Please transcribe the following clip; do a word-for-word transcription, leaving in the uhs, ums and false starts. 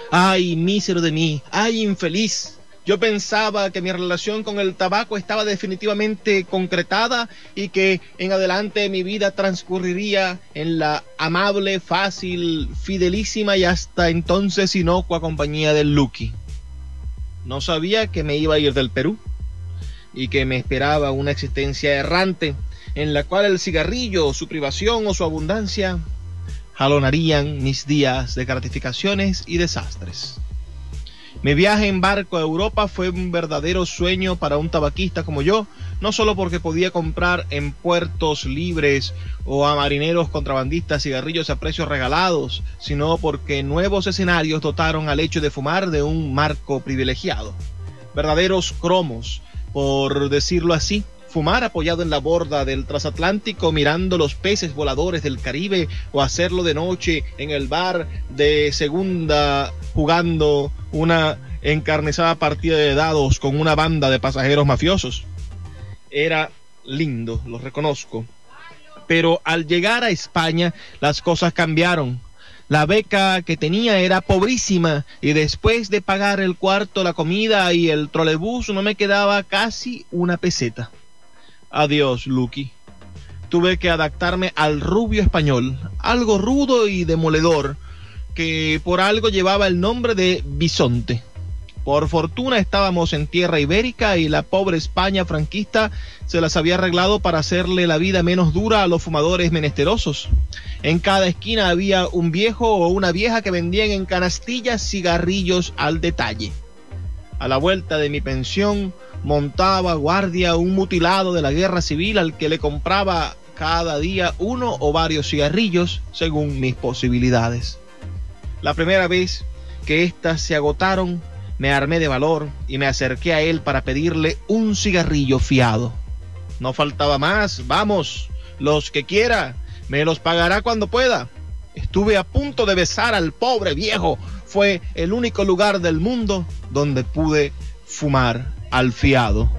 Ay, mísero de mí, ay, infeliz. Yo pensaba que mi relación con el tabaco estaba definitivamente concretada y que en adelante mi vida transcurriría en la amable, fácil, fidelísima y hasta entonces inocua compañía del Lucky. No sabía que me iba a ir del Perú y que me esperaba una existencia errante en la cual el cigarrillo, su privación o su abundancia jalonarían mis días de gratificaciones y desastres. Mi viaje en barco a Europa fue un verdadero sueño para un tabaquista como yo, no solo porque podía comprar en puertos libres o a marineros contrabandistas cigarrillos a precios regalados, sino porque nuevos escenarios dotaron al hecho de fumar de un marco privilegiado. Verdaderos cromos, por decirlo así. Fumar apoyado en la borda del transatlántico mirando los peces voladores del Caribe, o hacerlo de noche en el bar de segunda jugando una encarnizada partida de dados con una banda de pasajeros mafiosos. Era lindo, lo reconozco. Pero al llegar a España las cosas cambiaron. La beca que tenía era pobrísima y después de pagar el cuarto, la comida y el trolebús no me quedaba casi una peseta. Adiós, Lucky. Tuve que adaptarme al rubio español, algo rudo y demoledor, que por algo llevaba el nombre de bisonte. Por fortuna estábamos en tierra ibérica y la pobre España franquista se las había arreglado para hacerle la vida menos dura a los fumadores menesterosos. En cada esquina había un viejo o una vieja que vendían en canastillas cigarrillos al detalle. A la vuelta de mi pensión montaba guardia un mutilado de la guerra civil al que le compraba cada día uno o varios cigarrillos según mis posibilidades. La primera vez que éstas se agotaron, me armé de valor y me acerqué a él para pedirle un cigarrillo fiado. No faltaba más, vamos, los que quiera, me los pagará cuando pueda. Estuve a punto de besar al pobre viejo. Fue el único lugar del mundo donde pude fumar al fiado.